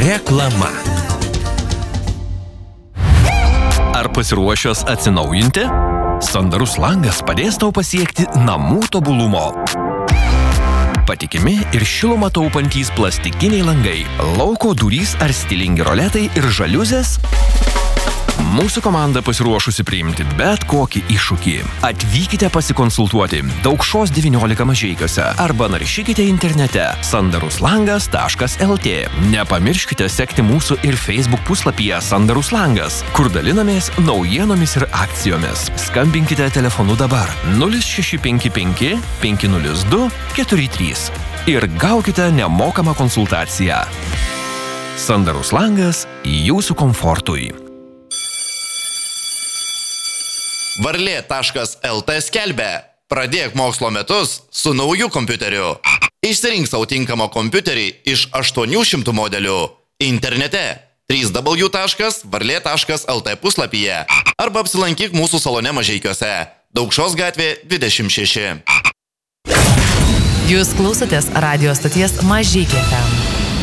Reklama. Ar pasiruošęs atsinaujinti? Sandarus langas padės tau pasiekti namų tobulumo. Patikimi ir šilumą taupantys plastikiniai langai, lauko durys ar stilingi roletai ir žaliuzės? Mūsų komanda pasiruošusi priimti bet kokį iššūkį. Atvykite pasikonsultuoti Daukšos 19 Mažeikiuose arba naršykite internete sandaruslangas.lt. Nepamirškite sekti mūsų ir Facebook puslapyje Sandarus langas, kur dalinamės naujienomis ir akcijomis. Skambinkite telefonu dabar 0655 502 43 ir gaukite nemokamą konsultaciją. Sandarus langas jūsų komfortui. Varlė.lt skelbia: pradėk mokslo metus su nauju kompiuteriu. Išsirink savo tinkamą kompiuterį iš 800 modelių internete www.varlė.lt puslapyje arba apsilankyk mūsų salone Mažeikiuose, Daukšos gatvė 26. Jūs klausotės radio stoties Mažeikiai FM.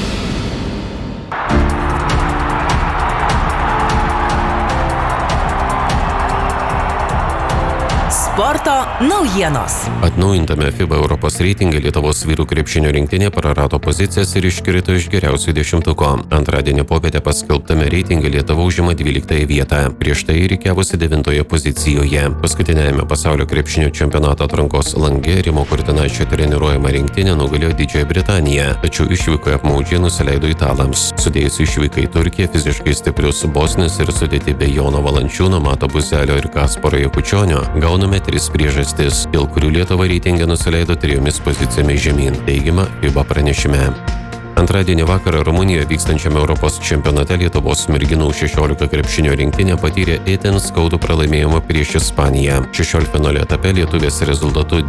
Sporto naujienos. Atnaujintame FIBA Europos reitinge Lietuvos vyrų krepšinio rinktinė prarado pozicijas ir iškrito iš geriausių 10. Antradienį popietę paskelbtame reitinge Lietuva užima 12 vietą, prieš tai rikiavosi 9 pozicijoje. Paskutinėjame pasaulio krepšinio čempionato atrankos lange Rimo Kurtinaičio treniruojama rinktinė nugalėjo Didžiąją Britaniją, tačiau išvykoje apmaudžiai nusileido italams. Sudėjus išvyką į Turkiją, fiziškai stiprius Bosnius ir sudėti be Jono Valančiūno, Mato Buzelio ir Kasparo Jakučionio gauname 3 priežastis, dėl kurių Lietuva reitinge nusileido 3 pozicijomis žemyn, teigiama FIBA pranešime. Antradienį vakarą Rumunijoje vykstančiame Europos čempionate Lietuvos merginų 16 krepšinio rinktinė patyrė itin skaudų pralaimėjimą prieš Ispaniją. 16-finalio etape lietuvės rezultatu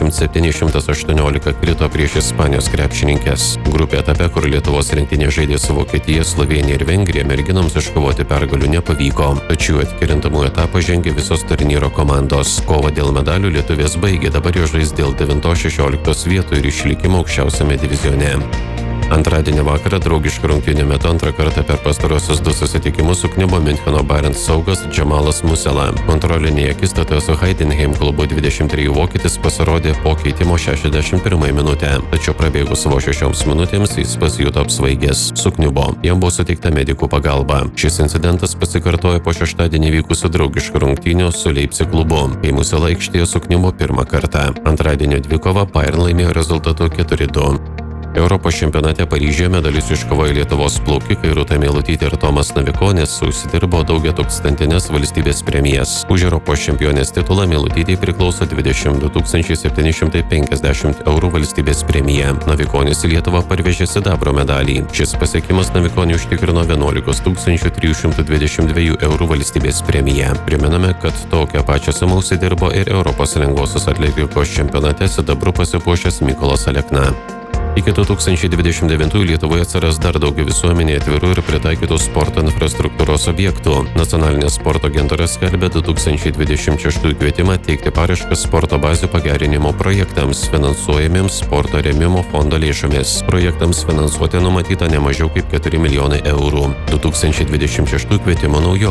20-718 krito prieš Ispanijos krepšininkes. Grupė etape, kur Lietuvos rinktinė žaidė su Vokietija, Slovėnija ir Vengrija, merginoms iškovoti pergalių nepavyko. Tačiau atkrintamų etapą žengė visos turnyro komandos. Kovą dėl medalių lietuvės baigė, dabar jo žais dėl 9-16 vietų ir išlikimo aukščiausiame divizione. Antradienį vakarą draugiškų rungtynių metu antrą kartą per pastarosius 2 susitikimus suknibo Miuncheno Bayern saugas Džemalas Musela. Kontrolinėje akistatoje su Heidenheim klubu 23 vokietis pasirodė po keitimo 61 minutę, tačiau prabėgus vos 6 minutėms jis pasijuto apsvaigęs. Suknibo. Jam buvo suteikta medikų pagalba. Šis incidentas pasikartojo po šeštadienį vykusių draugiškų rungtynių su Leipzig klubu, kai Musela aikštėje suknibo pirmą kartą. Antradienio dvikovą Bayern laimėjo rezultatu 4-2. Europos čempionate Paryžiuje medalius iškovojo Lietuvos plaukikai Rūta Meilutytė ir Tomas Navikonis, užsidirbo daugiatūkstantinės valstybės premijas. Už Europos čempionės titulą Meilutytei priklauso 22 750 eurų valstybės premija. Navikonis į Lietuvą parvežė sidabro medalį. Šis pasiekimas Navikoniui užtikrino 11 322 eurų valstybės premiją. Primename, kad tokią pačią sumą užsidirbo ir Europos lengvosios atletikos čempionate sidabru pasipuošęs Mykolas Alekna. Iki 2029 Lietuvoje atsiras dar daugiau visuomenėje atvirų ir pritaikytų sporto infrastruktūros objektų. Nacionalinė sporto agentūra skelbia 2026 kvietimą teikti paraiškas sporto bazių pagerinimo projektams, finansuojamiems sporto rėmimo fondo lėšomis. Projektams finansuoti numatyta ne mažiau kaip 4 milijonai eurų. 2026 kvietimo naujo